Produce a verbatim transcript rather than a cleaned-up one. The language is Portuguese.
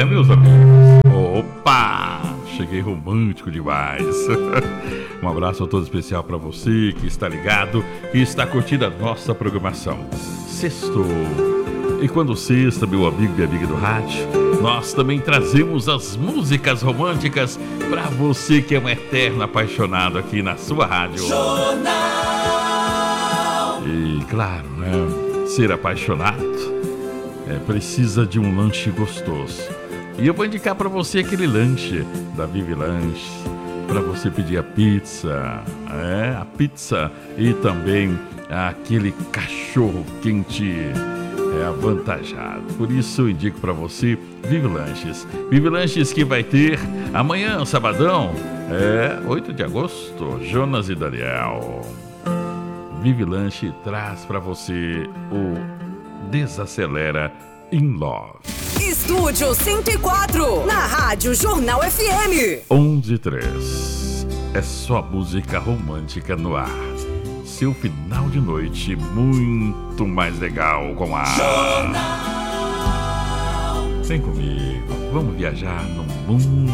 É, meus amigos. Opa! Cheguei romântico demais. Um abraço todo especial para você que está ligado e está curtindo a nossa programação. Sextou. E quando sexta, meu amigo e amiga do rádio, nós também trazemos as músicas românticas para você que é um eterno apaixonado aqui na sua rádio. Jornal. E claro, né? Ser apaixonado é, precisa de um lanche gostoso. E eu vou indicar para você aquele lanche da Vivi Lanches, para você pedir a pizza, é, a pizza e também aquele cachorro quente é, avantajado. Por isso eu indico para você Vivi Lanches. Vivi Lanches que vai ter amanhã, sabadão, é oito de agosto, Jonas e Daniel. Vivi Lanche traz para você o Desacelera in Love. Estúdio cento e quatro, na Rádio Jornal F M. onze e três. É só música romântica no ar. Seu final de noite muito mais legal com a Jornal. Vem comigo, vamos viajar no mundo